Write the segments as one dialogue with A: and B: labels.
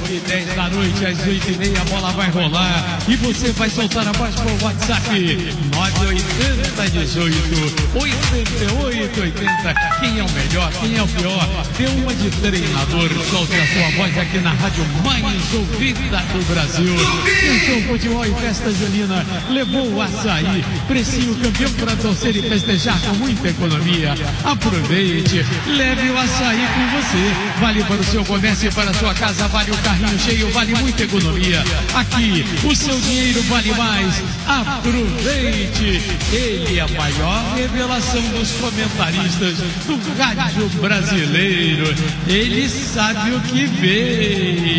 A: de 10 da noite às 8h30, a bola vai rolar e você vai soltar a voz por WhatsApp 980188880. Quem é o melhor, quem é o pior? Dê uma de treinador, solte a sua voz aqui na rádio mais ouvida do Brasil. Pensou futebol e festa junina, levou o açaí, precinho campeão para torcer e festejar com muita economia. Aproveite, leve o açaí com você. Vale para o seu comércio e para a sua casa, vale o carrinho cheio, vale muita economia. Aqui, o seu dinheiro vale mais. Aproveite! Ele é a maior revelação dos comentaristas do rádio brasileiro. Ele sabe o que vê.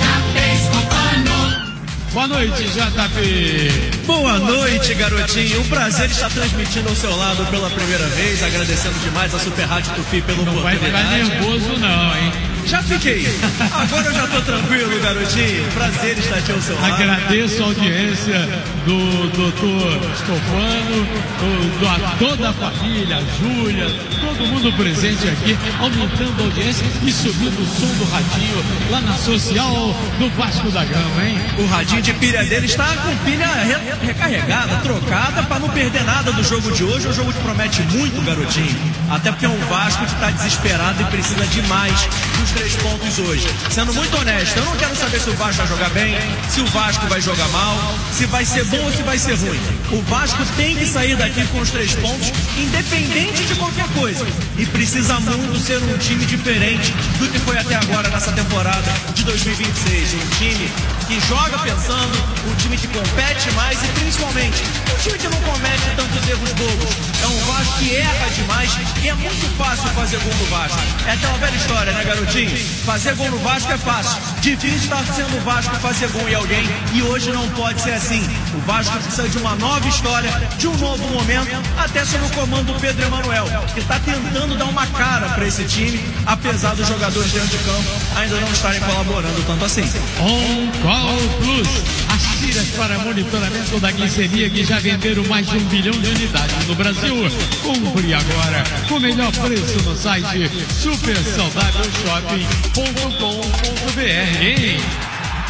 A: Boa noite, JP.
B: Boa noite, garotinho. Um prazer estar transmitindo ao seu lado pela primeira vez. Agradecendo demais a Super Rádio Tupi pela oportunidade.
A: Não vai ficar nervoso não, hein?
B: Já fiquei. Agora eu já tô tranquilo, garotinho. Prazer estar aqui ao seu lado.
A: Agradeço a audiência do doutor Stofano, toda a família, a Júlia, todo mundo presente aqui, aumentando a audiência e subindo o som do radinho lá na social do Vasco da Gama, hein?
B: O radinho de pilha dele está com pilha recarregada, trocada, para não perder nada do jogo de hoje. O jogo te promete muito, garotinho. Até porque é um Vasco que está desesperado e precisa demais dos 3 pontos hoje. Sendo muito honesto, eu não quero saber se o Vasco vai jogar bem, se o Vasco vai jogar mal, se vai ser bom ou se vai ser ruim. O Vasco tem que sair daqui com os 3 pontos, independente de qualquer coisa. E precisa muito ser um time diferente do que foi até agora nessa temporada de 2026. Um time que joga pensando, um time que compete mais e principalmente um time que não comete tantos erros bobos. É um Vasco que erra demais e é muito fácil fazer gol no Vasco. É aquela velha história, né, garotinho? Fazer gol no Vasco é fácil. Difícil estar sendo o Vasco fazer gol em alguém e hoje não pode ser assim. O Vasco precisa de uma nova história, de um novo momento, até sob o comando do Pedro Emanuel, que está tentando dar uma cara para esse time, apesar dos jogadores dentro de campo ainda não estarem colaborando tanto assim.
A: On Call Plus, as tiras para monitoramento da glicemia que já venderam mais de 1 bilhão de unidades no Brasil. Compre agora com o melhor preço no site supersaudávelshop.com.br.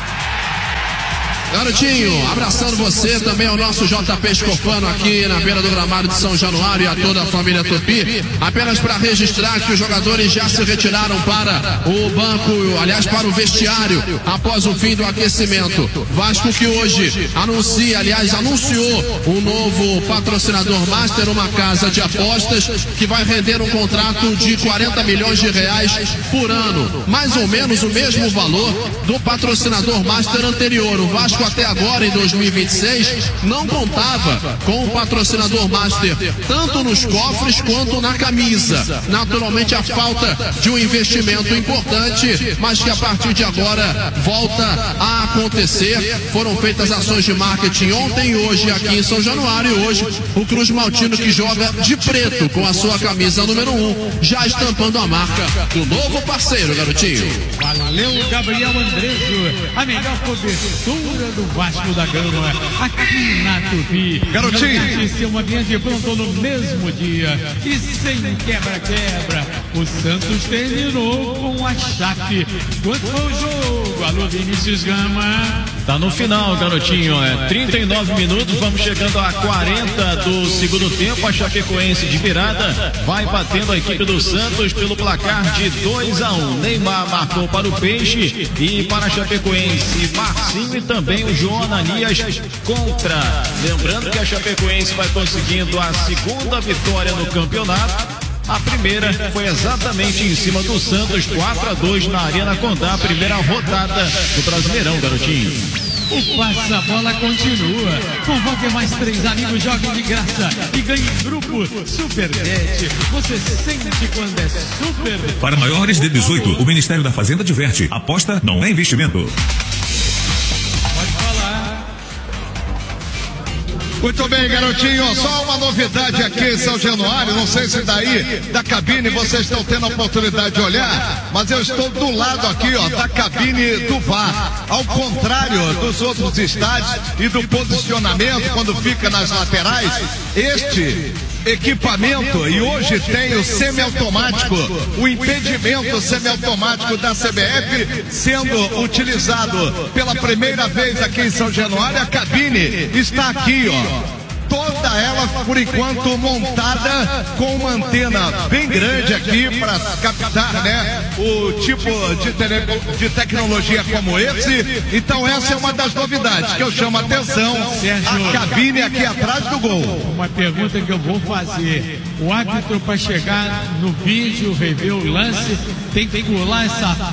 C: Garotinho, abraçando você, também ao nosso JP Escofano aqui na beira do gramado de São Januário e a toda a família Tupi. Apenas para registrar que os jogadores já se retiraram para o banco, aliás, para o vestiário, após o fim do aquecimento. Vasco que hoje anunciou um novo patrocinador master, uma casa de apostas que vai render um contrato de 40 milhões de reais por ano. Mais ou menos o mesmo valor do patrocinador master anterior. O Vasco até agora, em 2026, não contava com o patrocinador master, tanto nos cofres quanto na camisa. Naturalmente, a falta de um investimento importante, mas que a partir de agora volta a acontecer. Foram feitas ações de marketing ontem e hoje aqui em São Januário. E hoje, o Cruz Maltino, que joga de preto com a sua camisa número 1, já estampando a marca do novo parceiro, garotinho.
A: Valeu, Gabriel Andreso, a melhor cobertura do Vasco da Gama, aqui na Tupi.
D: Garotinho,
A: notícia, uma linha de pronto no mesmo dia e sem quebra-quebra. O Santos terminou com a Chape. Quanto foi o jogo? Alô, Vinícius Gama.
E: Tá no final, garotinho. 39 minutos, vamos chegando a 40 do segundo tempo. A Chapecoense de virada vai batendo a equipe do Santos pelo placar de 2-1. Neymar marcou para o Peixe e para a Chapecoense, Marcinho e também o João Ananias contra. Lembrando que a Chapecoense vai conseguindo a segunda vitória no campeonato. A primeira foi exatamente em cima do Santos, 4-2 na Arena Condá, a primeira rodada do Brasileirão, garotinho.
A: O passa-bola continua. Convoque mais 3 amigos, joguem de graça e ganhe grupo Superbet. Você sente quando é super.
F: Para maiores de 18, o Ministério da Fazenda adverte: aposta não é investimento.
A: Pode falar.
D: Muito bem, garotinho, só uma novidade aqui em São Januário, não sei se daí da cabine vocês estão tendo a oportunidade de olhar, mas eu estou do lado aqui, ó, da cabine do VAR, ao contrário dos outros estádios e do posicionamento quando fica nas laterais, este equipamento, e hoje tem o semiautomático, o impedimento semiautomático da CBF sendo utilizado pela primeira vez aqui em São Januário. A cabine está aqui, ó. Toda ela, por enquanto, montada com uma antena bem grande aqui para captar, né, o tipo de tecnologia como esse. Então essa é uma das novidades que eu chamo a atenção. A cabine aqui atrás do gol.
A: Uma pergunta que eu vou fazer: o árbitro, para chegar no vídeo, rever o lance, tem que pular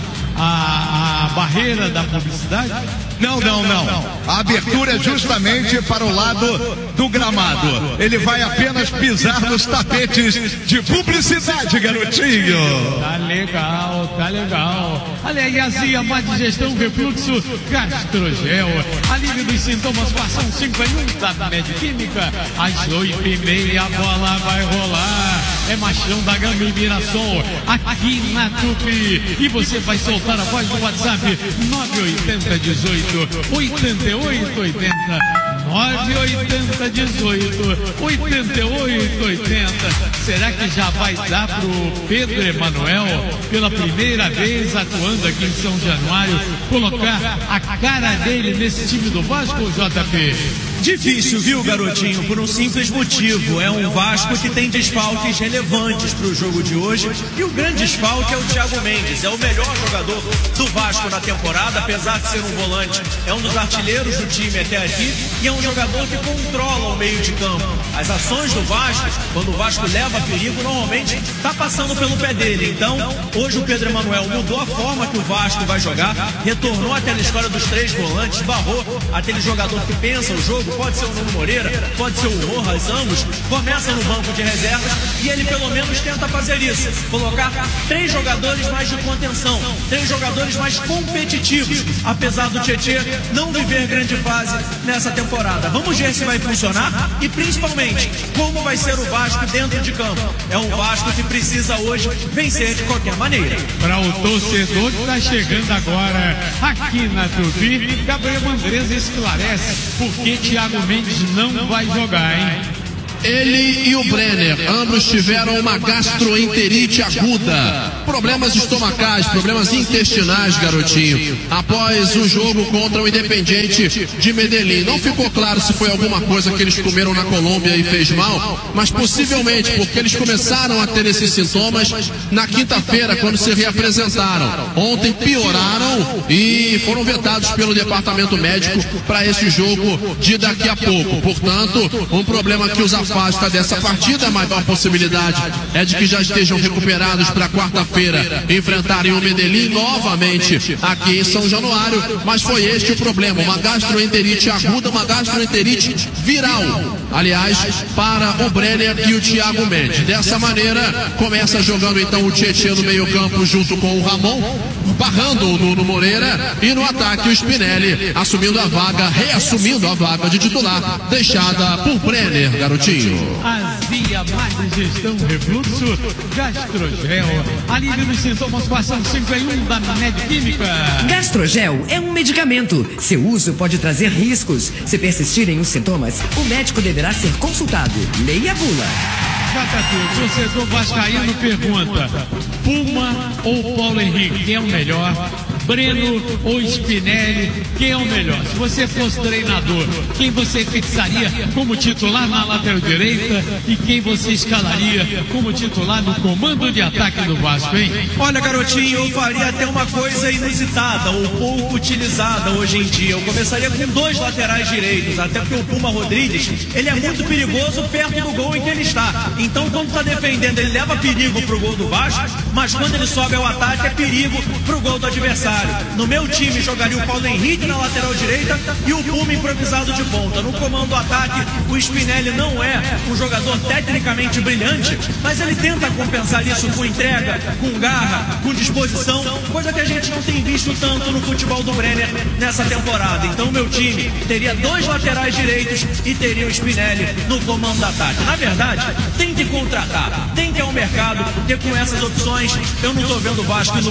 A: a barreira da publicidade?
D: Não. A abertura é justamente para o lado do gramado. Ele vai apenas pisar nos tapetes de publicidade, garotinho.
A: Tá legal. Olha aí, Azia, má digestão, refluxo, gastrogel. Alívio dos sintomas, passam 5 em 1 da Medquímica. Às 8h30 a bola vai rolar. É Machão da Gama e Mirassol, aqui na Tupi. E você vai soltar a voz no WhatsApp 980 18 88 80. 980 18 88 80. Será que já vai dar pro Pedro Emanuel, pela primeira vez atuando aqui em São Januário, colocar a cara dele nesse time do Vasco, JP?
B: Difícil, viu, garotinho? Por um simples motivo. É um Vasco que tem desfalques relevantes para o jogo de hoje. E o grande desfalque é o Thiago Mendes. É o melhor jogador do Vasco na temporada, apesar de ser um volante. É um dos artilheiros do time até aqui. E é um jogador que controla o meio de campo. As ações do Vasco, quando o Vasco leva perigo, normalmente está passando pelo pé dele. Então, hoje o Pedro Emanuel mudou a forma que o Vasco vai jogar. Retornou aquela história dos 3 volantes. Barrou aquele jogador que pensa o jogo. Pode ser o Nuno Moreira, pode ser o Rojas, ambos começam no banco de reservas e ele pelo menos tenta fazer isso, colocar 3 jogadores mais de contenção, 3 jogadores mais competitivos, apesar do Tietê não viver grande fase nessa temporada. Vamos ver se vai funcionar e principalmente como vai ser o Vasco dentro de campo. É um Vasco que precisa hoje vencer de qualquer maneira.
A: Para o torcedor que está chegando agora aqui na Tupi, Gabriel Andrés esclarece por que Thiago Mendes não vai jogar, hein?
C: Ele e o Brenner, ambos tiveram uma gastroenterite aguda, problemas estomacais, problemas intestinais, garotinho, após o jogo contra o Independiente de Medellín. Não ficou claro se foi alguma coisa que eles comeram na Colômbia e fez mal, mas possivelmente porque eles começaram a ter esses sintomas na quinta-feira, quando se reapresentaram. Ontem pioraram e foram vetados pelo departamento médico para esse jogo de daqui a pouco. Portanto, um problema que os afasta dessa partida. A maior possibilidade é de que já estejam recuperados para quarta-feira enfrentarem o Medellín novamente aqui em São Januário. Mas foi este o problema, uma gastroenterite aguda, uma gastroenterite viral, aliás, para o Brenner e o Thiago Mendes. Dessa maneira, começa jogando então o Tietê no meio campo junto com o Ramon, barrando o Nuno Moreira, e no ataque o Spinelli assumindo a vaga, reassumindo a vaga de titular deixada por Brenner, garotinho.
A: Azia, má digestão, refluxo, gastrogel, alívio dos sintomas, passam 5 em 1 da Medquímica.
G: Gastrogel é um medicamento. Seu uso pode trazer riscos. Se persistirem os sintomas, o médico deverá ser consultado. Leia a bula.
A: JP, o torcedor vascaíno pergunta: Puma ou Paulo Henrique, quem é o melhor? Breno ou Spinelli, quem é o melhor? Se você fosse treinador, quem você fixaria como titular na lateral direita e quem você escalaria como titular no comando de ataque do Vasco, hein?
B: Olha, garotinho, eu faria até uma coisa inusitada ou pouco utilizada hoje em dia. Eu começaria com 2 laterais direitos, até porque o Puma Rodrigues, ele é muito perigoso perto do gol em que ele está. Então, quando está defendendo, ele leva perigo pro gol do Vasco, mas quando ele sobe ao ataque, é perigo pro gol do adversário. No meu time jogaria o Paulo Henrique na lateral direita e o Puma improvisado de ponta. No comando do ataque, o Spinelli não é um jogador tecnicamente brilhante, mas ele tenta compensar isso com entrega, com garra, com disposição, coisa que a gente não tem visto tanto no futebol do Brenner nessa temporada. Então o meu time teria 2 laterais direitos e teria o Spinelli no comando do ataque. Na verdade, tem que contratar, tem que ir ao mercado, porque com essas opções eu não estou vendo o Vasco indo muito longe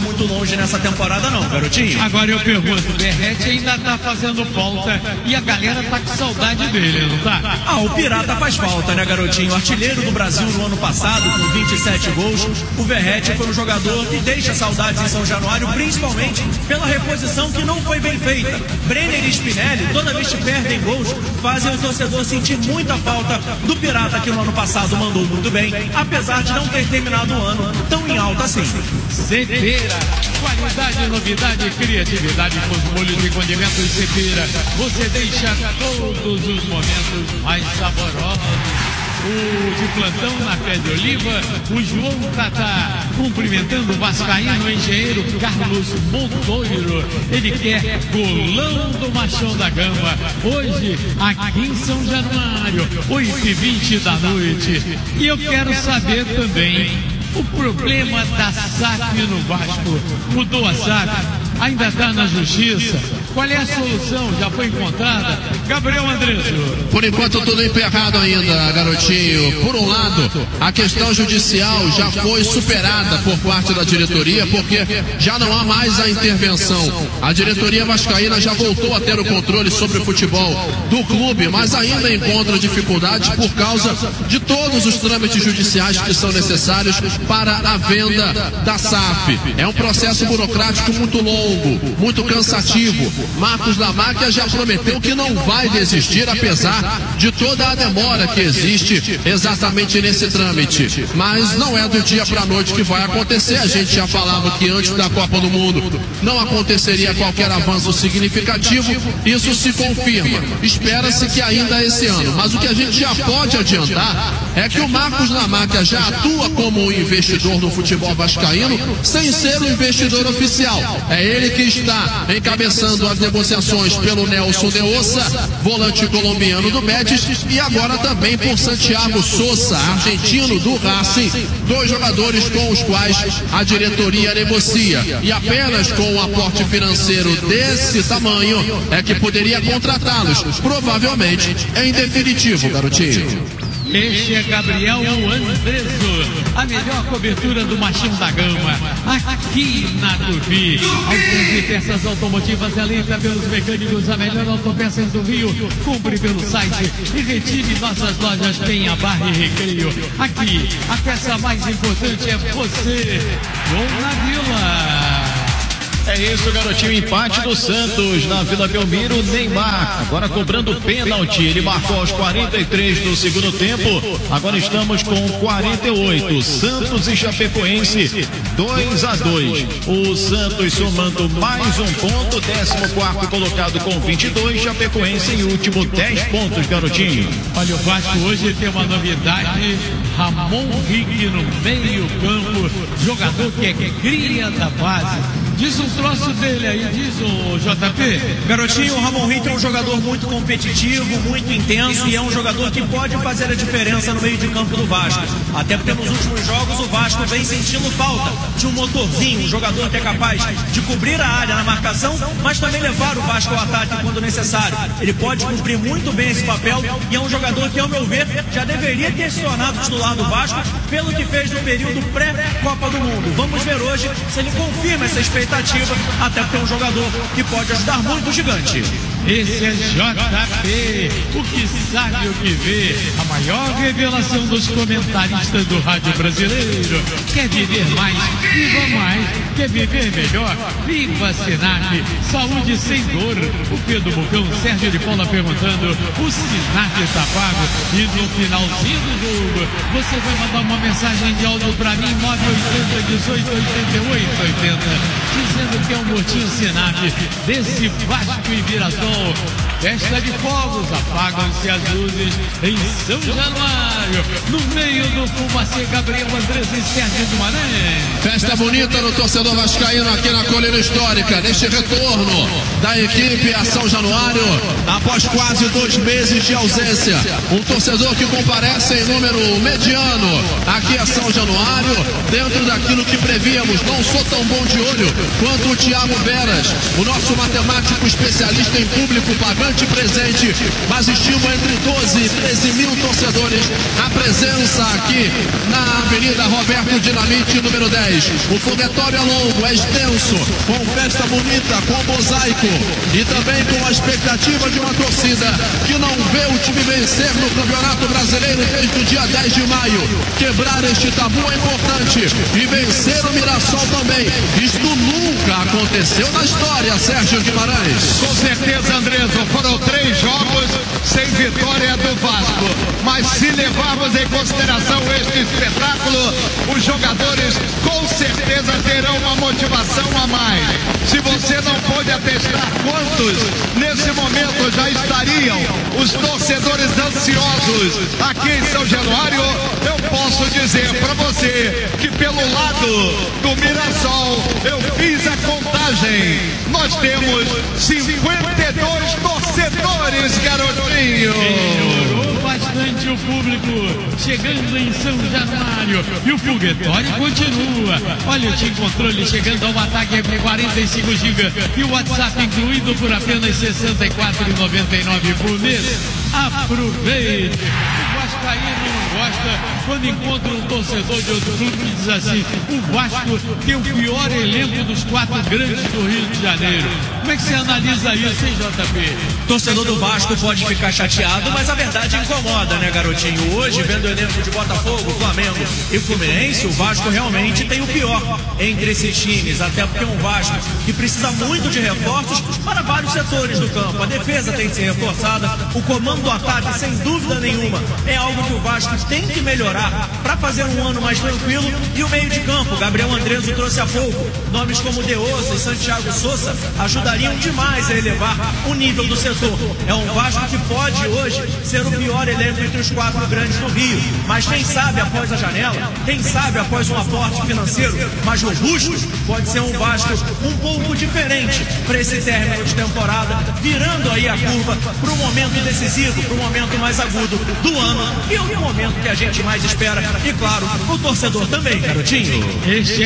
B: hoje nessa temporada não, garotinho.
A: Agora eu pergunto, o Verrete ainda tá fazendo falta e a galera tá com saudade dele, não tá?
B: Ah, o Pirata faz falta, né, garotinho? Artilheiro do Brasil no ano passado, com 27 gols. O Verrete foi um jogador que deixa saudades em São Januário, principalmente pela reposição que não foi bem feita. Brenner e Spinelli, toda vez que perdem gols, fazem o torcedor sentir muita falta do Pirata, que no ano passado mandou muito bem, apesar de não ter terminado o ano tão em alta assim.
A: Cepera, qualidade, novidade e criatividade com os molhos e condimentos Cepera. Você deixa todos os momentos mais saborosos. O de plantão na Pé de Oliva, o João Tatá, cumprimentando o vascaíno engenheiro Carlos Montoiro. Ele quer golão do Machão da Gama. Hoje, aqui em São Januário, 8h20 da noite. E eu quero saber também o problema da SAF no Vasco. Mudou a SAF? Ainda está na justiça? Qual é a solução? Já foi encontrada? Gabriel Andresso.
C: Por enquanto tudo emperrado ainda, garotinho. Por um lado, a questão judicial já foi superada por parte da diretoria, porque já não há mais a intervenção. A diretoria vascaína já voltou a ter o controle sobre o futebol do clube, mas ainda encontra dificuldades por causa de todos os trâmites judiciais que são necessários para a venda da SAF. É um processo burocrático muito longo, muito cansativo. Marcos da Máquia já prometeu que não vai desistir, apesar de toda a demora que existe exatamente nesse trâmite. Mas não é do dia para a noite que vai acontecer. A gente já falava que antes da Copa do Mundo não aconteceria qualquer avanço significativo. Isso se confirma. Espera-se que ainda esse ano. Mas o que a gente já pode adiantar é que o Marcos da Máquia já atua como um investidor no futebol vascaíno sem ser um investidor oficial. É ele que está encabeçando as negociações pelo Nelson de Ossa, volante colombiano do Betis, e agora também por Santiago Sosa, argentino do Racing, dois jogadores com os quais a diretoria negocia. E apenas com um aporte financeiro desse tamanho é que poderia contratá-los, provavelmente em definitivo, garotinho.
A: Este é Gabriel Andresso, a melhor cobertura do Machão da Gama, aqui na Tupi. Algumas de peças automotivas eleita pelos mecânicos, a melhor autopeças do Rio. Compre pelo site e retire nossas lojas Penha, Barra e Recreio. Aqui, a peça mais importante é você, Gol na Vila.
E: É isso, garotinho. Empate do Santos na Vila Belmiro. Neymar agora cobrando pênalti. Ele marcou aos 43 do segundo tempo. Agora estamos com 48. Santos e Chapecoense 2-2. O Santos somando mais um ponto. 14º colocado com 22. Chapecoense em último 10 pontos, garotinho.
A: Olha, o Vasco hoje tem uma novidade. Ramon Rick no meio campo. Jogador que é cria da base. Diz um troço dele aí, diz o JP.
B: Garotinho, o Ramon Rick é um jogador muito competitivo, muito intenso e é um jogador que pode fazer a diferença no meio de campo do Vasco. Até porque nos últimos jogos o Vasco vem sentindo falta de um motorzinho, um jogador que é capaz de cobrir a área na marcação, mas também levar o Vasco ao ataque quando necessário. Ele pode cumprir muito bem esse papel e é um jogador que, ao meu ver, já deveria ter se tornado titular do Vasco pelo que fez no período pré-Copa do Mundo. Vamos ver hoje se ele confirma essa expectativa, até porque é um jogador que pode ajudar muito o gigante.
A: Esse é JP, o que sabe o que vê, a maior revelação dos comentaristas do rádio brasileiro. Quer viver mais? Viva mais. Quer viver melhor? Viva Sinap. Saúde sem dor. O Pedro Bucão, Sérgio de Paula perguntando, o Sinap está pago? E no finalzinho do jogo, você vai mandar uma mensagem de áudio para mim, 980 18 88 80, dizendo que é um motinho Sinap desse Vasco e Mirassol. Festa de fogos, apagam-se as luzes em São Januário, no meio do fumacê. Gabriel Andresso e Sérgio Guimarães.
C: Festa bonita no torcedor vascaíno aqui na Colina Histórica, neste retorno da equipe a São Januário, após quase 2 meses de ausência. Um torcedor que comparece em número mediano aqui a São Januário, dentro daquilo que prevíamos. Não sou tão bom de olho quanto o Thiago Veras, o nosso matemático especialista em público pagante. bastante presente, mas estima entre 12 e 13 mil torcedores. A presença aqui na Avenida Roberto Dinamite, número 10. O foguetório é longo, é extenso, com festa bonita, com mosaico e também com a expectativa de uma torcida que não vê o time vencer no Campeonato Brasileiro desde o dia 10 de maio. Quebrar este tabu é importante e vencer o Mirassol também. Isto nunca aconteceu na história, Sérgio Guimarães.
D: Com certeza, Andreso, foram 3 jogos sem vitória do Vasco. Mas se levarmos em consideração este espetáculo, os jogadores com certeza terão uma motivação a mais. Se você não pode atestar quantos nesse momento já estariam os torcedores ansiosos aqui em São Januário, eu posso dizer para você que pelo lado do Mirassol eu fiz a contagem. Nós temos 52 torcedores, garotinho.
A: Melhorou bastante o público chegando em São Januário e o foguetório continua. Olha o time controle chegando ao ataque em 45 GB e o WhatsApp incluído por apenas R$ 64,99 por mês. Aproveite! O vascaíno não gosta quando encontra um torcedor de outro clube que diz assim: o Vasco tem o pior elenco dos 4 grandes do Rio de Janeiro. Como é que você analisa isso, hein, JP?
B: Torcedor do Vasco pode ficar chateado, mas a verdade incomoda, né, garotinho? Hoje, vendo o elenco de Botafogo, Flamengo e Fluminense, o Vasco realmente tem o pior entre esses times, até porque é um Vasco que precisa muito de reforços para vários setores do campo. A defesa tem que ser reforçada, o comando do ataque, sem dúvida nenhuma, é algo que o Vasco tem que melhorar para fazer um ano mais tranquilo. E o meio de campo, Gabriel Andreso trouxe há pouco, nomes como Deossa e Santiago Sousa ajudariam demais a elevar o nível do setor. É um Vasco que pode hoje ser o pior elenco entre os 4 grandes do Rio, mas quem sabe após a janela, quem sabe após um aporte financeiro mais robusto, pode ser um Vasco um pouco diferente para esse término de temporada, virando aí a curva para o momento decisivo, para o momento mais agudo do ano e o momento que a gente mais espera, e claro, o torcedor também, garotinho.
A: Este é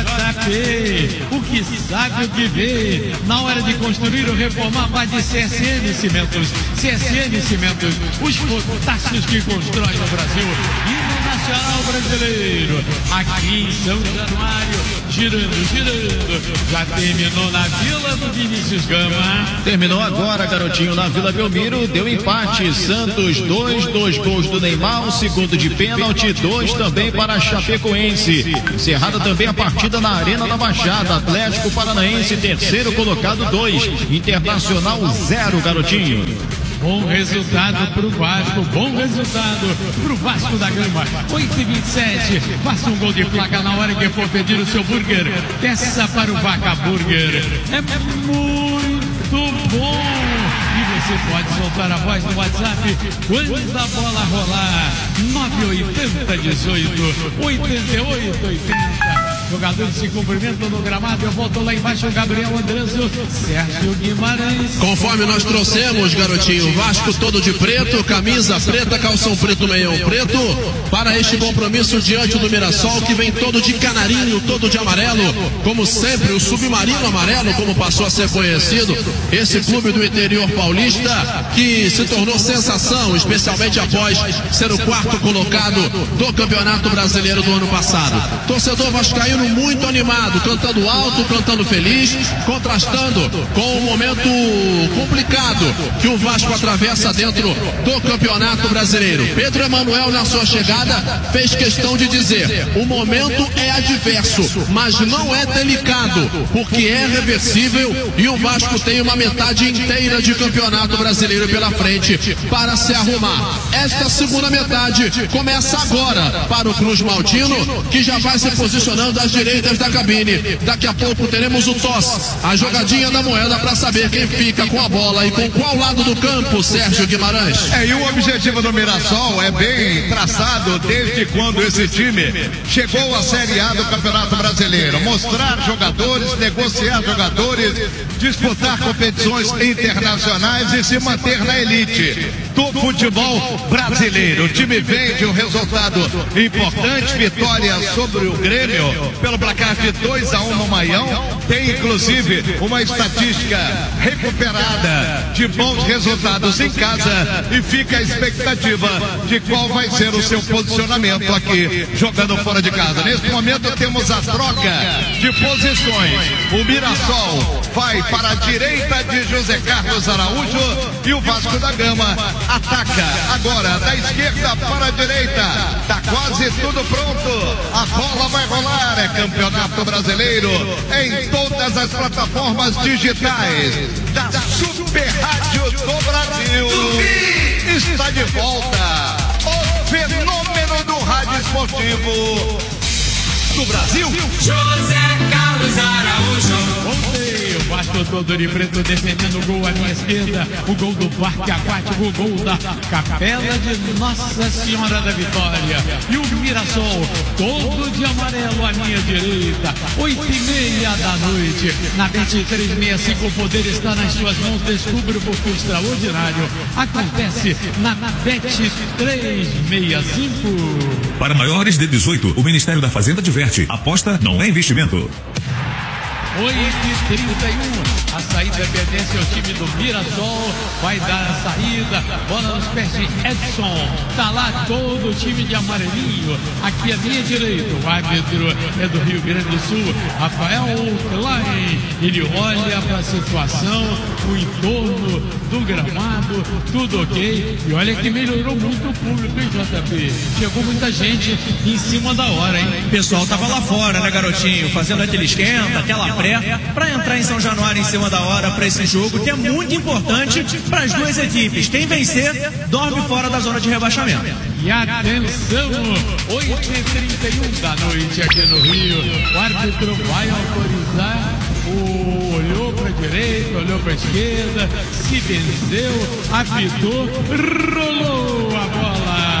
A: JP, o que sabe o que vê. Na hora de construir ou reformar, vai de CSN Cimentos. CSN Cimentos, os fantásticos que constroem no Brasil e no Nacional Brasileiro. Aqui em São Januário, girando. Já terminou na Vila do Vinícius Gama.
E: Terminou agora, garotinho, na Vila Belmiro. Deu empate. Santos 2 gols do Neymar, o segundo de pênalti, 2 também para a Chapecoense. Encerrada também a partida na Arena da Baixada. Atlético Paranaense, terceiro colocado, 2. Internacional 0, garotinho.
A: Bom resultado pro Vasco, bom resultado pro Vasco da Gama. 8h27, faça um gol de placa na hora que for pedir o seu burger. Peça para o Vaca Burger. É muito bom. E você pode soltar a voz no WhatsApp quando a bola rolar. 980 18 88 80. Jogadores se cumprimentam no gramado. Eu volto lá embaixo, o Gabriel Andreso, Sérgio Guimarães.
C: Conforme nós trouxemos, garotinho, Vasco todo de preto, camisa preta, calção preto, meião preto, para este compromisso diante do Mirassol, que vem todo de canarinho, todo de amarelo, como sempre, o submarino amarelo, como passou a ser conhecido, esse clube do interior paulista, que se tornou sensação, especialmente após ser o 4º colocado do Campeonato Brasileiro do ano passado. Torcedor vascaíno muito animado, cantando alto, cantando feliz, contrastando com o momento complicado que o Vasco atravessa dentro do Campeonato Brasileiro. Pedro Emanuel, na sua chegada, fez questão de dizer: o momento é adverso, mas não é delicado, porque é reversível e o Vasco tem uma metade inteira de Campeonato Brasileiro pela frente para se arrumar. Esta segunda metade começa agora para o Cruz Maltino, que já vai se posicionando às direitas da cabine. Daqui a pouco teremos o tosse, a jogadinha da moeda, para saber quem fica com a bola e com qual lado do campo, Sérgio Guimarães.
D: E o objetivo do Mirassol é bem traçado desde quando esse time chegou à Série A do Campeonato Brasileiro. Mostrar jogadores, negociar jogadores, disputar competições internacionais e se manter na elite do futebol brasileiro. O time vem de um resultado importante, vitória sobre o Grêmio pelo placar de 2-1 no Maião. tem inclusive uma estatística recuperada de bons resultados em casa e fica a expectativa de qual vai ser o seu posicionamento aqui jogando fora de casa. Neste momento temos a troca de posições. O Mirassol vai para a direita de José Carlos Araújo e o Vasco da Gama ataca agora da esquerda para a direita. Tá quase tudo pronto. A bola vai rolar. É Campeonato Brasileiro em todas as plataformas digitais da Super Rádio do Brasil. Está de volta o fenômeno do rádio esportivo do Brasil.
H: José Carlos Araújo.
A: Voltei, o Vasco todo de preto defendendo o gol à minha esquerda, o gol do Parque Aquático, o gol da Capela de Nossa Senhora da Vitória. E o Mirassol todo de amarelo à minha direita, 8h30 da noite, na Bet365, o poder está nas suas mãos, descubra porque o extraordinário acontece na Bet365.
F: Para maiores de 18, o Ministério da Fazenda diverte. Aposta não é investimento.
A: 8h31, a saída pertence ao time do Mirassol, vai dar a saída, bola nos pés de Edson, tá lá todo o time de amarelinho, aqui à minha direita, o árbitro é do Rio Grande do Sul, Rafael Klein, ele olha para a situação, o entorno do gramado, tudo ok, e olha que melhorou muito o público, hein, JP? Chegou muita gente em cima da hora, hein?
B: O pessoal tava lá fora, né, garotinho? Fazendo aquele esquenta, aquela pré, para entrar em São Januário em cima da hora para esse jogo, que é muito importante para as duas equipes. Quem vencer, dorme fora da zona de rebaixamento.
A: E atenção, 8h31 da noite aqui no Rio, o árbitro vai autorizar, olhou para a direita, olhou para a esquerda, se benzeu, apitou, rolou a bola.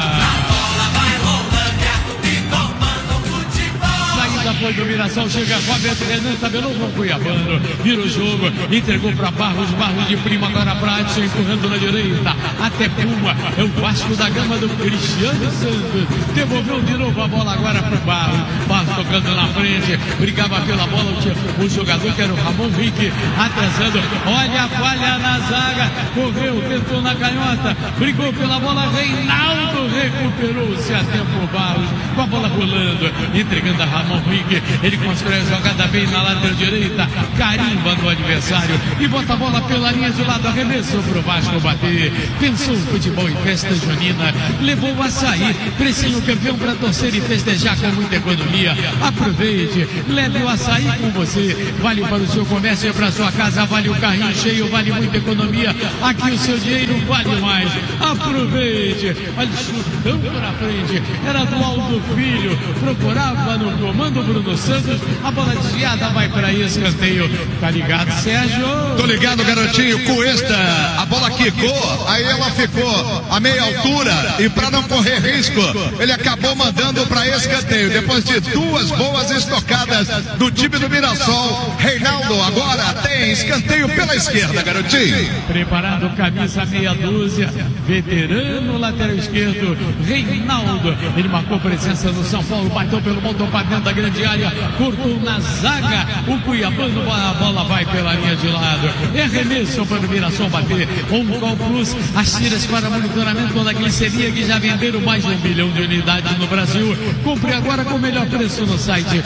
A: Foi do Mirassol, chega Roberto Renan, tabelou com o Cuiabano, vira o jogo, entregou para Barros, Barros de prima, agora para Adson, empurrando na direita, até Puma, é o Vasco da Gama do Cristiano Santos, devolveu de novo a bola agora para o Barros, Barros tocando na frente, brigava pela bola, o jogador que era o Ramon Henrique, atrasando, olha a falha na zaga, correu, tentou na canhota, brigou pela bola, Reinaldo recuperou-se a tempo o Barros, com a bola rolando, entregando a Ramon Henrique. Ele constrói a jogada bem na lateral direita, carimba no adversário e bota a bola pela linha de lado, arremessou pro Vasco bater, pensou o futebol em festa junina, levou o açaí, precinho campeão para torcer e festejar com muita economia. Aproveite, leve o açaí com você, vale para o seu comércio e para a sua casa, vale o carrinho cheio, vale muita economia, aqui o seu dinheiro vale mais. Aproveite, olha, chutão para frente, era do Aldo Filho, procurava no comando Bruno Santos, a bola desviada vai para escanteio. Tá ligado, Sérgio?
D: Tô ligado, garotinho. Cuesta, a bola quicou, aí ela ficou a meia altura e para não correr risco, ele acabou mandando para escanteio. Depois de duas boas estocadas do time do Mirassol, Reinaldo agora tem escanteio pela esquerda, garotinho.
A: Preparado, camisa meia dúzia, veterano lateral esquerdo, Reinaldo. Ele marcou presença no São Paulo, bateu pelo montão para dentro da grande área, cortou na zaga, o Cuiabano, a bola vai pela linha de lado, é arremesso para o Mirassol bater, Gol Plus, as tiras para monitoramento da glicemia que já venderam mais de 1 milhão de unidades no Brasil. Compre agora com o melhor preço no site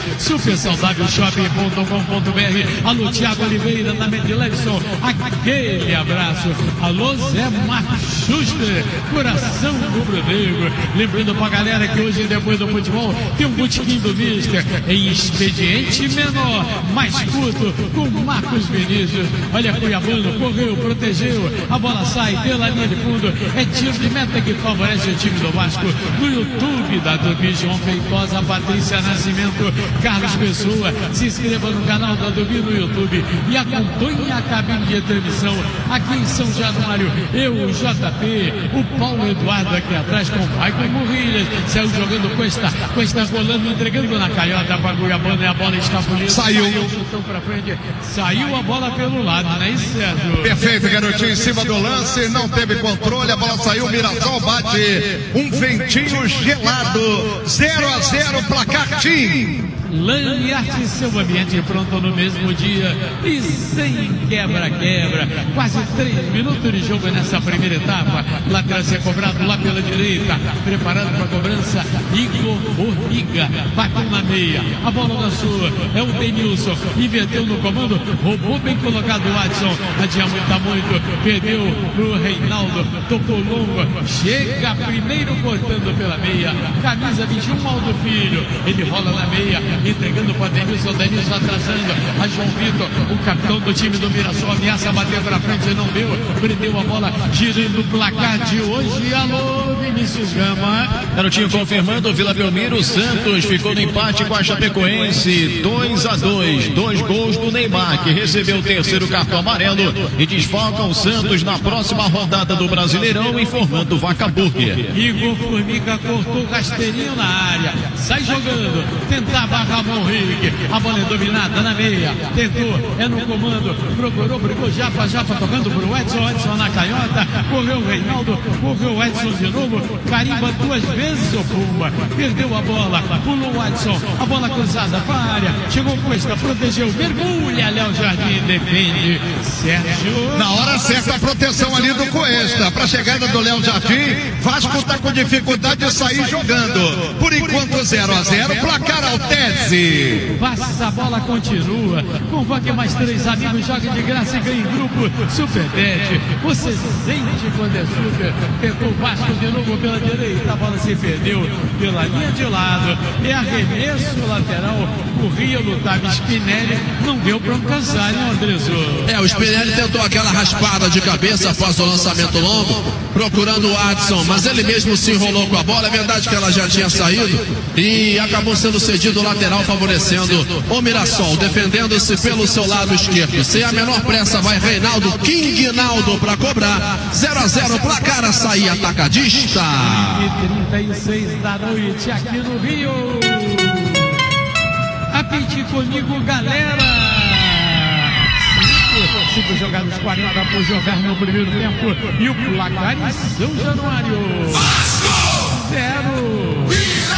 A: supersaudávelshop.com.br. Alô, Thiago Oliveira, na Medilevson, aquele abraço. Alô, Zé Marcos Schuster, coração rubro-negro. Lembrando pra galera que hoje, depois do futebol, tem um botequim do Mister em expediente menor, mais curto, com Marcos Vinícius. Olha, Cuiabano, correu, protegeu, a bola sai pela linha de fundo, é tiro de meta que favorece o time do Vasco. No YouTube da Tupi, João Feitosa, Patrícia Nascimento, Carlos Pessoa, se inscreva no canal da Tupi no YouTube e acompanhe a cabine de transmissão aqui em São Januário. Eu, o JP, o Paulo Eduardo aqui atrás com o Michael Murrilhas, saiu jogando Cuesta rolando, entregando na canhota para Cuiabano e a bola está bonita.
D: Saiu
A: pra frente, saiu a bola pelo lado, né, Sérgio?
D: Perfeito, garotinho, em cima do lance, não teve controle, a bola saiu, o Mirassol bate um ventinho gelado, 0-0, placar Tim.
A: Laniarte, seu ambiente pronto no mesmo dia e sem quebra-quebra. Quase 3 minutos de jogo nessa primeira etapa. Lateral ser cobrado lá pela direita. Preparado para a cobrança, Igor Formiga. Bateu na meia. A bola na sua. É o Denilson. Inverteu no comando. Roubou bem colocado o Watson. Adianta muito. Perdeu pro Reinaldo. Tocou longo. Chega primeiro cortando pela meia. Camisa 21, Aldo Filho. Ele rola na meia. Entregando para Denilson. Denilson atrasando. A João Vitor. O capitão do time do Mirassol. Ameaça bater para frente e não deu. Prendeu a bola. Girando o placar de hoje. Alô, Vinícius Gama.
E: Garotinho confirmando, Vila Belmiro, Santos ficou no empate com a Chapecoense, 2-2, 2 gols do Neymar, que recebeu o terceiro cartão amarelo e desfalca o Santos na próxima rodada do Brasileirão, informando Vaca Burger.
A: Igor Formiga cortou rasteirinho na área, sai jogando, tentava Ramon Henrique, a bola é dominada na meia, tentou, é no comando, procurou, brigou, Japa tocando pro Edson, Edson na canhota, correu o Reinaldo, correu o Edson de novo, carimba 2 vezes o Pumba, perdeu a bola, pulou o Edson, a bola cruzada para a área, chegou Cuesta, protegeu, mergulha, Léo Jardim, defende, Sérgio.
D: Na hora certa a proteção ali do Cuesta, para a chegada do Léo Jardim, Vasco está com dificuldade de sair jogando, por enquanto 0-0, placar Altese.
A: Passa a bola, continua, convoque mais 3 amigos, joga de graça e ganha em grupo, Superbet, você sente quando é super, tentou o Vasco de novo pela direita, a bola se perdeu pela linha de lado, é arremesso lateral, o Rio lutava, Spinelli não deu para alcançar, hein, Andrezo?
C: O Spinelli tentou aquela raspada de cabeça após o lançamento longo, procurando o Adson, mas ele mesmo se enrolou com a bola, é verdade que ela já tinha saído e acabou sendo cedido lateral, favorecendo o Mirassol, defendendo-se pelo seu lado esquerdo, sem a menor pressa vai Reinaldo, King Naldo para cobrar, 0-0, placar Açaí Atacadista.
A: 36 da noite aqui no Rio. Apite comigo, galera. 5 jogadas, 40 por jogar no primeiro tempo. E o placar em São Januário. 0.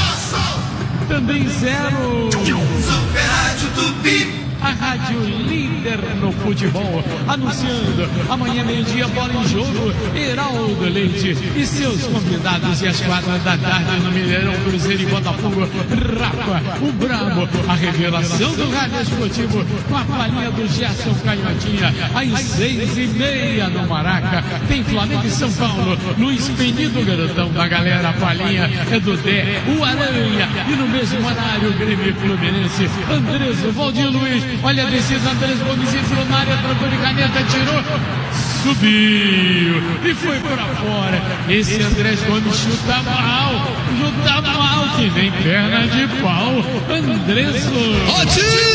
A: Também 0.
H: Super Rádio Tupi.
A: A rádio líder no futebol, anunciando amanhã meio-dia, bola em jogo, Heraldo Leite e seus convidados, e às 4 da tarde no Mineirão, Cruzeiro e Botafogo, Rafa, o Brabo, a revelação do rádio esportivo com a palhinha do Gerson Canhotinha, às 6h30 no Maraca, tem Flamengo e São Paulo, Luiz Penido, garotão da galera, a palhinha é do Dé, o Aranha, e no mesmo horário, Grêmio e Fluminense, Andreso, Valdir Luiz, olha a descida, Andrés Gomes entrou na área, trocou de caneta, tirou, subiu e foi para fora. Esse Andrés Gomes chuta mal, que nem perna de pau. Andresso.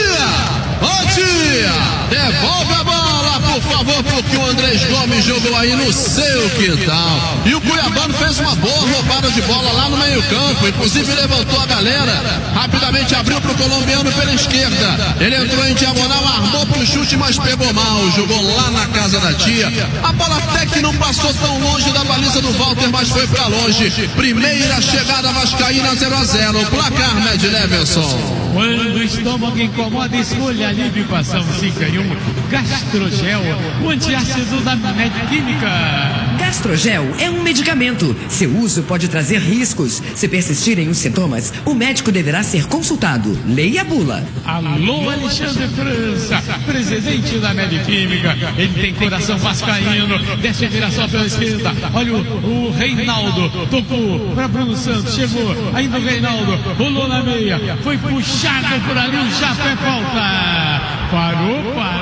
C: Ô tia, devolve a bola, por favor, porque o Andrés Gomes jogou aí no seu quintal. E o Cuiabano fez uma boa roubada de bola lá no meio campo, inclusive levantou a galera, rapidamente abriu para o colombiano pela esquerda. Ele entrou em diagonal, armou para o chute, mas pegou mal, jogou lá na casa da tia. A bola até que não passou tão longe da baliza do Walter, mas foi para longe. Primeira chegada vascaína, 0-0, placar Med Leverson.
A: Quando o estômago incomoda, escolha alívio com ação 5 em 1. Gastrogel, o antiácido da Medquímica.
G: Gastrogel é um medicamento. Seu uso pode trazer riscos. Se persistirem os sintomas, o médico deverá ser consultado. Leia a bula.
A: Alô, Alexandre França, presidente da Medquímica. Ele tem coração vascaíno. Desce a viração pela esquerda. Olha o Reinaldo. Tocou para Bruno Santos. Chegou ainda o Reinaldo. Rolou na meia. Foi puxado por ali. O Japa é falta. Parou.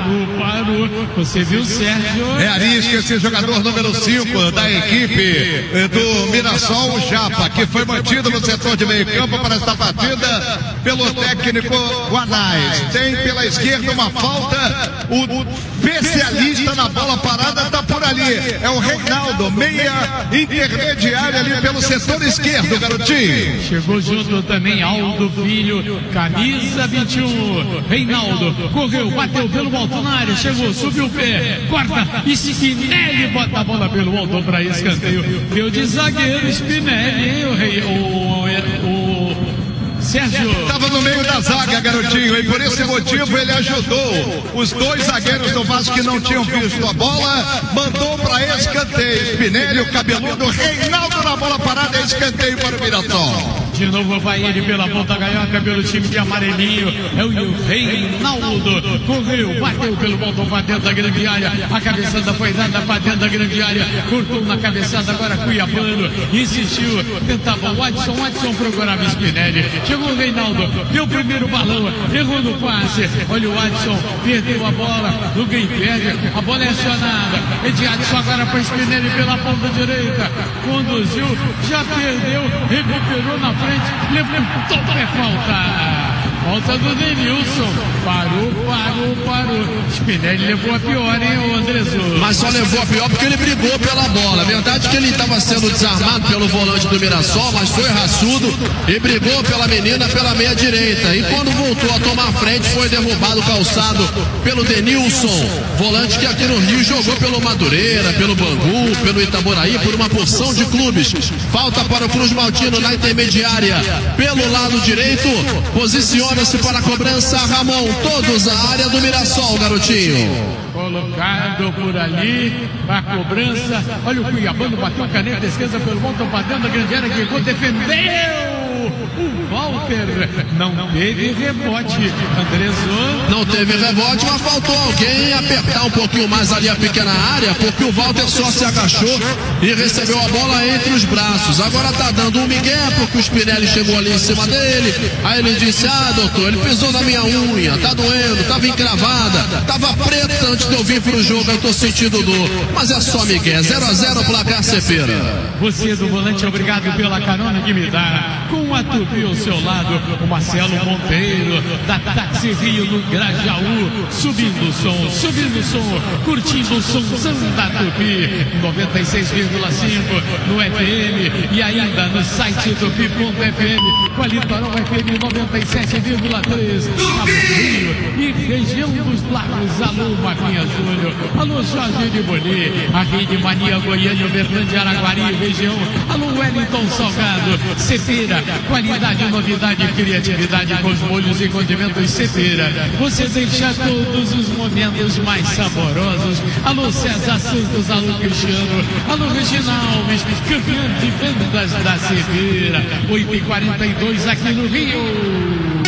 A: Você viu, Sérgio?
D: É Arisca, esse jogador número 5 da equipe do Mirassol, o Japa, que foi mantido no setor de meio campo para esta partida pelo técnico Guanais. Tem pela esquerda uma falta, o especialista na bola parada está por ali, é o Reinaldo, meia intermediária ali pelo setor esquerdo, garotinho.
A: Chegou junto também Aldo Filho, camisa 21, Reinaldo, correu, bateu pelo alto na área, chegou, subiu o pé, corta, Spinelli bota a bola pelo alto para escanteio, deu de zagueiro Spinelli, hein, o Sérgio.
D: Estava no meio da zaga, garotinho, e por esse motivo ele ajudou os dois zagueiros do Vasco que não tinham visto a bola, mandou para escanteio. Spinelli, o cabeludo, Reinaldo na bola parada, escanteio para o Mirassol.
A: De novo vai ele pela ponta ganhota, pelo time de amarelinho. É o Reinaldo. Correu, bateu pelo montão para dentro da grande área. A cabeçada foi dada para dentro da grande área. Cortou na cabeçada, agora Cuiabano. Insistiu, tentava o Watson. Watson procurava Spinelli. Chegou o Reinaldo, deu o primeiro balão, errou no passe. Olha o Watson, perdeu a bola. Ninguém perde, a bola é acionada. Edson agora para Spinelli pela ponta direita. Conduziu, já perdeu, recuperou na frente. Levantou para falta. Falta do Denilson. Parou. Spinelli levou a pior, hein, o Andrezu?
C: Mas só levou a pior porque ele brigou pela bola. A verdade é que ele estava sendo desarmado pelo volante do Mirassol, mas foi raçudo e brigou pela menina pela meia direita. E quando voltou a tomar frente, foi derrubado, calçado pelo Denilson, volante que aqui no Rio jogou pelo Madureira, pelo Bangu, pelo Itaboraí, por uma porção de clubes. Falta para o Cruz Maltino na intermediária, pelo lado direito. Posiciona-se para a cobrança Ramon, todos a área do Mirassol, garotinho.
A: Colocado por ali, a cobrança. Olha o Cuiabano, bateu a caneta esquerda pelo montão para dentro da grande área, que defendeu. O Walter não teve rebote. Andrezu.
C: Não teve rebote, mas faltou alguém apertar um pouquinho mais ali a pequena área, porque o Walter só se agachou e recebeu a bola entre os braços. Agora tá dando um migué, porque o Spinelli chegou ali em cima dele. Aí ele disse: ah, doutor, ele pisou na minha unha, tá doendo, tava encravada, tava preta antes de eu vir pro jogo, eu tô sentindo dor. Mas é só migué, 0-0 placar Cepera.
A: Você do volante, obrigado pela carona que me dá. Com a Tupi ao seu lado, o Marcelo Monteiro, da Táxi Rio no Grajaú, subindo o som, curtindo o somzão da Tupi, 96,5 no FM e ainda no site tupi.fm, com a Litoral FM 97,3, Rio e região dos Lagos. Alô, Mavinha Júnior, alô, Jorge de Boni, a Rede Mania Goiânia, Uberlândia, Araguari, região, alô, Wellington Salgado, Cepera, qualidade, novidade, criatividade com os molhos e condimentos Cepera. Você deixa todos os momentos mais saborosos. Alô, César Santos, alô, Cristiano, alô, Regina Alves, campeão de vendas da Cepera. 8h42 aqui no Rio.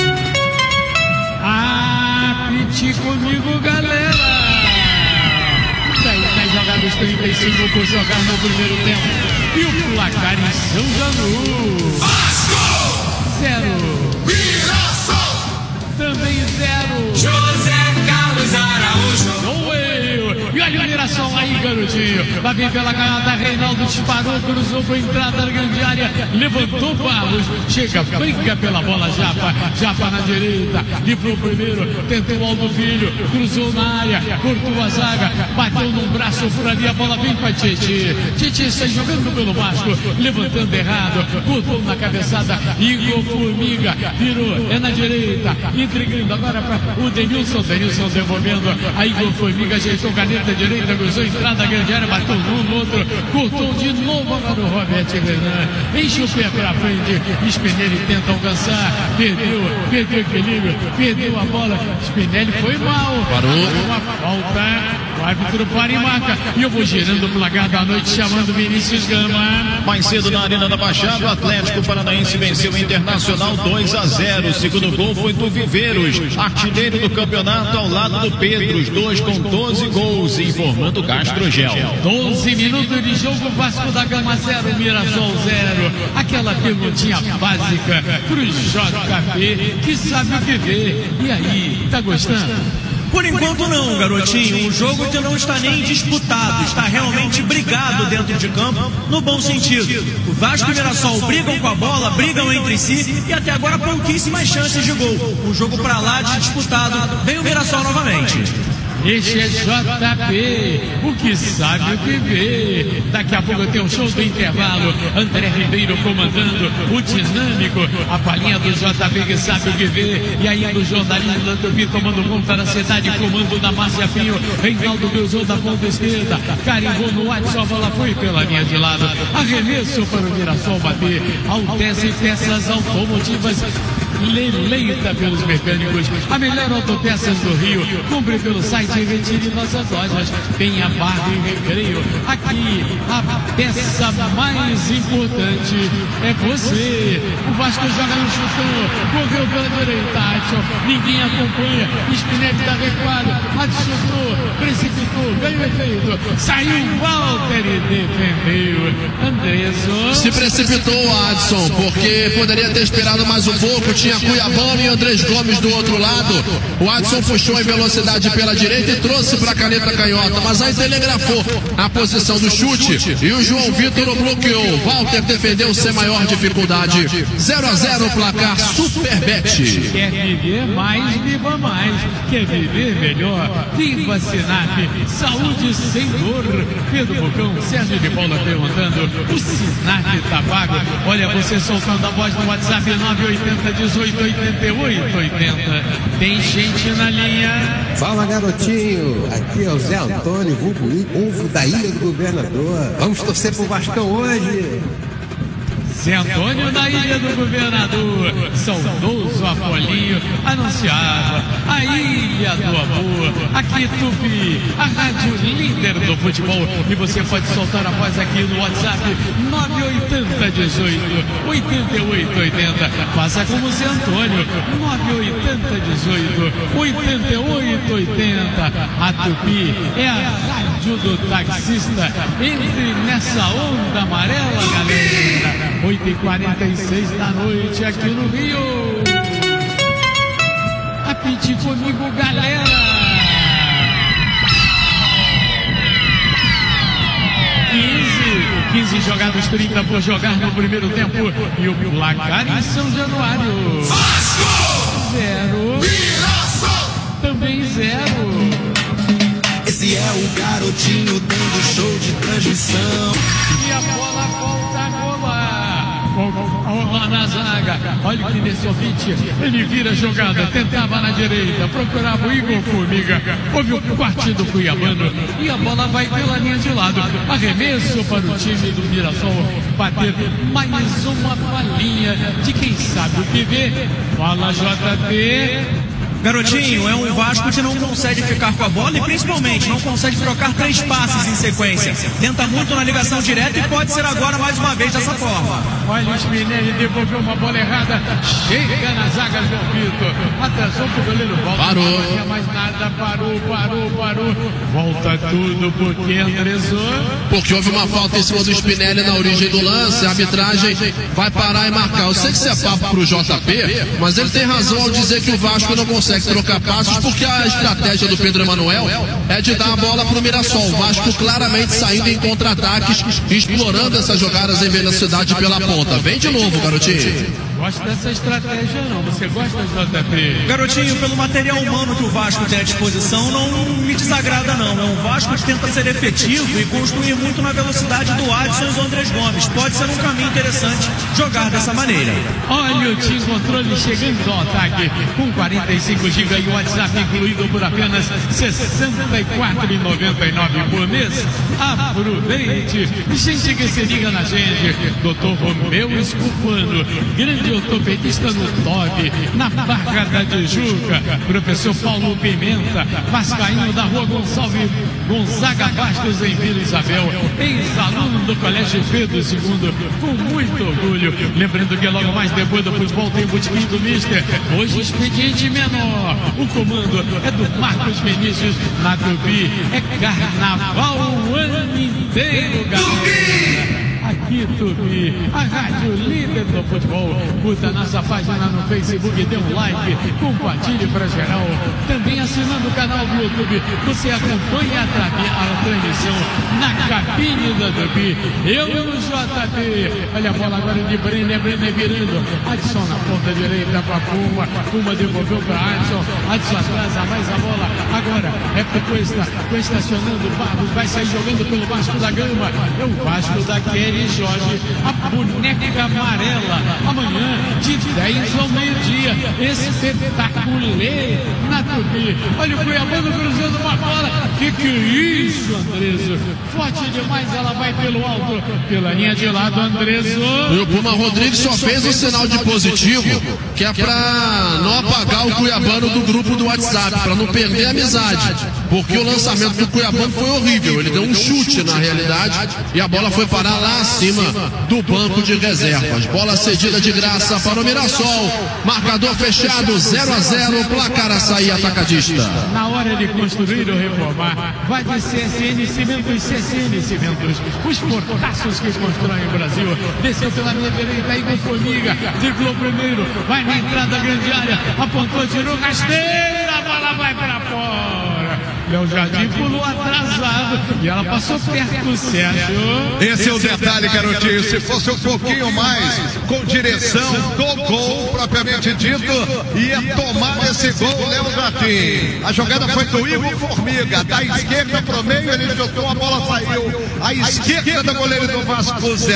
A: Apite comigo, galera. 10 jogadas, 35 por jogar no primeiro tempo. E o placar em São Januário: Vasco 0, Mirassol também 0. José Carlos Araújo. Sou eu. E olha o Mirassol aí, garotinho. Lá vem pela canhota, Reinaldo disparou, cruzou para a entrada da grande área, levantou Barros, chega, briga pela bola, Japa na direita, livrou primeiro, tentou Aldo Filho, cruzou na área, cortou a zaga, bateu num braço por ali, a bola vem para Tietê sai jogando pelo Vasco, levantando errado, cortou na cabeçada, Igor Formiga, virou, é na direita, entregando agora para o Denilson devolvendo, a Igor Formiga ajeitou caneta direita, cruzou a entrada da grande área, bateu no outro, cortou de novo agora o Robert Renan, enche o pé para frente, Spinelli tenta alcançar, perdeu equilíbrio, perdeu a bola, Spinelli foi mal,
C: parou,
A: uma falta. O árbitro para e marca. E eu vou girando o placar da noite, chamando Vinícius Gama.
E: Mais cedo na Arena da Baixada, o Atlético Paranaense venceu o Internacional 2-0. O segundo gol foi do Viveiros, artilheiro do campeonato ao lado do Pedro, os dois com 12 gols, informando Castro Gel.
A: 12 minutos de jogo, Vasco da Gama 0, Mirassol 0. Aquela perguntinha básica pro JP, que sabe o que vê. E aí, tá gostando?
B: Por enquanto não, garotinho. O jogo que não está nem disputado, está realmente brigado dentro de campo, no bom sentido. O Vasco e o Mirassol brigam com a bola, brigam entre si e até agora pouquíssimas chances de gol. Um jogo pra lá de disputado. Vem o Mirassol novamente.
A: Este é JP, o que sabe o que vê. Daqui a pouco tem um show do intervalo. André Ribeiro comandando o dinâmico. A palhinha do JP que sabe o que vê. E ainda o jornalismo da Tupi tomando conta da cidade. Comando da Márcia Pinho. Reinaldo Beuzou da ponta esquerda. Carimbou no WhatsApp, a bola foi pela linha de lado. Arremesso para o Mirassol bater. Altece peças automotivas. Eleita pelos mecânicos, a melhor autopeças do Rio. Compre pelo site e retire nossas lojas. Penha, Barra e Recreio. Aqui, a peça mais importante é você. O Vasco joga no chutão, correu pela direita, Adson, ninguém acompanha. Spinelli está recuado, Adson chutou, precipitou, ganhou efeito. Saiu Walter e defendeu. Andreso
C: se precipitou, Adson, porque poderia ter esperado mais um pouco. Tinha Cuiabano e Andrés Gomes do outro lado. O Adson puxou em velocidade pela direita e trouxe para a caneta canhota, mas aí telegrafou a posição do chute e o João Vitor o bloqueou. Walter defendeu sem maior dificuldade. 0-0 placar Superbet.
A: Quer viver mais, viva mais. Quer viver melhor, viva Sinap. Saúde sem dor. Pedro Bocão, Sérgio de Paula perguntando, o Sinap tá pago? Olha, você soltando a voz no WhatsApp 980 18 88 80. Tem gente na linha.
I: Fala, garotinho. Aqui é o Zé Antônio, vulgo ovo da Ilha do Governador. Vamos torcer pro Vascão hoje.
A: Zé Antônio da Ilha do Governador, saudoso Apolinho, anunciava a Ilha do Amor, aqui Tupi, a rádio líder do futebol. E você pode soltar a voz aqui no WhatsApp 980 18 88 80. Faça como Zé Antônio, 980 18 88 80. A Tupi é a rádio do taxista. Entre nessa onda amarela, galera. 8h46 da noite aqui no Rio. Apite comigo, galera. 15 jogados, 30 por jogar no primeiro tempo. E o placar em São Januário.
H: Vasco!
A: 0.
H: Mirassol!
A: Também 0.
H: Esse é o garotinho dando show de transmissão.
A: E a bola volta a rolar. Lá na zaga, olha que Nessovich, ele vira a jogada, tentava na direita, procurava o Igor Formiga, houve o corte do Cuiabano e a bola vai pela linha de lado. Arremesso para o time do Mirassol bater mais uma palhinha de quem sabe o que vê. Fala, JP.
B: Garotinho, é um Vasco que não consegue ficar com a bola e principalmente não consegue trocar 3 passes em sequência. Tenta muito na ligação direta e pode ser agora mais uma vez dessa forma.
A: Olha o Spinelli, devolveu uma bola errada. Chega na zaga, João Vitor. Atrasou pro goleiro, volta.
C: Parou.
A: Não tinha mais nada, parou. Volta tudo porque Andrezou.
C: Porque houve uma falta em cima do Spinelli na origem do lance. A arbitragem vai parar e marcar. Eu sei que isso é papo pro JP, mas ele tem razão ao dizer que o Vasco não consegue trocar passos, porque a estratégia do Pedro Emanuel é de dar a bola pro Mirassol. O Vasco claramente saindo em contra-ataques, explorando essas jogadas em velocidade pela ponta. Vem de novo, garotinho.
A: Gosto dessa estratégia não, você gosta, JP?
B: Garotinho, pelo material humano que o Vasco tem à disposição, não me desagrada não. É um Vasco que tenta ser efetivo e construir muito na velocidade do Adson e do Andrés Gomes. Pode ser um caminho interessante jogar dessa maneira.
A: Olha o Team Controle chegando ao ataque com 45 GB e o WhatsApp incluído por apenas R$ 64,99 por mês. Aproveite! Gente que se liga na gente. Dr. Romeu Escufano, grande ortopedista no TOB, na Barra da Tijuca. Professor Paulo Pimenta, vascaíno da Rua Gonzaga Bastos, em Vila Isabel, ex-aluno do Colégio Pedro II, com muito orgulho. Lembrando que logo mais depois do futebol tem o botequim do Mister, hoje expediente menor. O comando é do Marcos Vinícius. Na Tupi é carnaval o ano inteiro, galera. Aqui Tupi, a rádio líder do futebol. Curta nossa página no Facebook, dê um like, compartilhe para geral. Também assinando o canal do YouTube, você acompanha a transmissão Edson na cabine da Tupi. Eu e o JP. Olha a bola agora de Brenner virando. Edson na ponta direita para Puma. Puma devolveu para Edson. Edson atrasa mais a bola. Agora é para Cuesta acionando o Barros. Vai sair jogando pelo Vasco da Gama. É o Vasco da Kelly Jorge. A boneca amarela. Amanhã de 10 ao meio-dia. Espetacular na Tupi. Olha o Cuiabano cruzando uma bola. Que é isso, Andreso? Forte demais, ela vai pelo alto, pela linha de lado, Andreso.
C: E o Puma Rodrigues só fez o sinal de positivo, que é pra não apagar o Cuiabano do grupo do WhatsApp, pra não perder a amizade. Porque o lançamento do Cuiabano foi horrível. Ele deu um chute na realidade e a bola foi parar lá acima do banco de reservas. Bola cedida de graça para o Mirassol. Marcador fechado, 0-0, placar Açaí Atacadista.
A: Na hora de construir ou reformar, vai de CSN Cimentos, CSN Cimentos. Os portaços que constroem o Brasil. Desceu pela minha direita, Igor Formiga. Driblou primeiro, vai na entrada da grande área. Apontou, tirou, rasteira, a bola vai para fora. Léo Jardim pulou atrasado e ela passou perto, Sérgio.
D: Esse é o detalhe, garotinho. Se fosse um pouquinho mais com direção do gol, propriamente dito, ia tomar esse gol, Léo Jardim. A jogada foi do Igor Formiga, da esquerda pro meio, ele chutou, a bola saiu à esquerda do goleiro do Vasco, 0-0.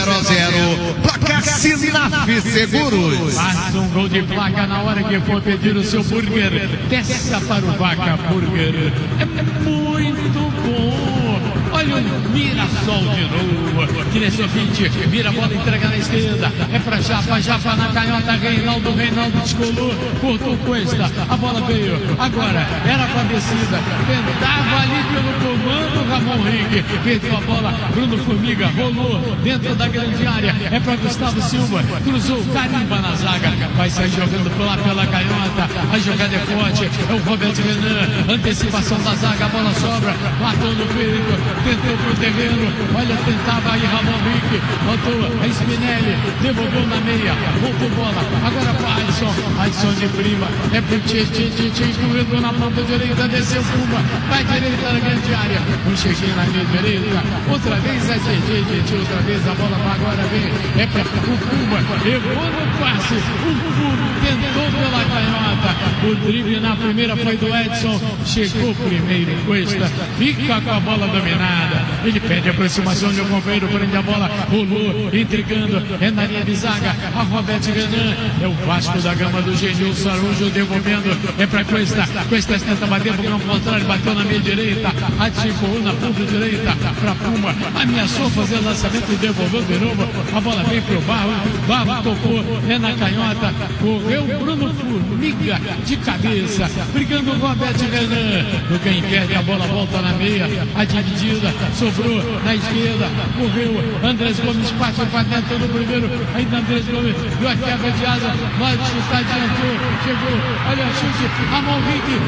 D: Placar Sinaf Seguros.
A: Passa um gol de placa na hora que for pedir o seu burger. Peça para o Vaca Burger. É muito bom. Olha o Mirassol de novo. Direção 20. Vira a bola, entrega na esquerda. É para Japa na canhota. Reinaldo descolou. Cortou Cuesta. A bola veio. Agora era para descida. Tentava ali pelo comando Ramon Henrique. Perdeu a bola. Bruno Formiga rolou dentro da grande área. É para Gustavo Silva. Cruzou. Carimba na zaga. Vai sair jogando lá pela canhota. A jogada é forte. É o Roberto Renan. Antecipação da zaga. A bola sobra. Matou no peito. Tentou pro terreno, olha, tentava aí Ramon Henrique, botou a Spinelli, devolveu na meia, voltou bola, agora para Adson de prima, é pro Tchê, correndo na ponta direita, desceu Puma, vai direita na grande área, um cheguinho na minha direita, outra vez é Tchê, outra vez a bola agora vem, é para o Puma, errou no passe, o Puma tentou pela canhota, o drible na primeira foi do Edson, chegou primeiro, Cuesta, fica com a bola dominada. Ele pede a aproximação do companheiro, prende a bola, rolou, intrigando, é na linha de zaga, a Roberto Renan, é o Vasco da Gama do Genil Sarujo devolvendo, é para Cuesta tenta bater pro campo contrário, bateu na meia direita, ativou na ponta direita, para Puma, ameaçou fazer lançamento e devolveu de novo, a bola vem pro Barro tocou, é na canhota, correu Bruno Formiga de cabeça, brigando o Roberto Renan, no quem perde a bola volta na meia, a dividida, sobrou na esquerda, correu, Andrés Gomes parte para dentro do primeiro, ainda Andrés Gomes deu a quebra de asa, vai chutar, adiantou, chegou, olha o chute, Ramon Henrique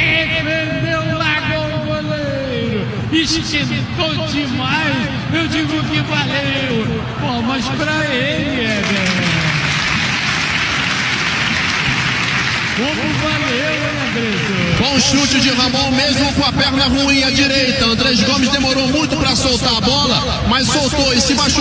A: defendeu, largou o goleiro, esquentou demais, eu digo que valeu, palmas pra ele, Como valeu, hein, Andrés?
C: Bom chute de Ramon, mesmo com a perna ruim à direita. Andrés Gomes demorou muito para soltar a bola, mas soltou e se machucou.